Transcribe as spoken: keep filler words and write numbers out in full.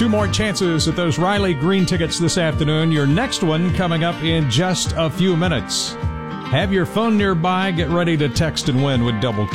Two more chances at those Riley Green tickets this afternoon. Your next one coming up in just a few minutes. Have your phone nearby. Get ready to text and win with Double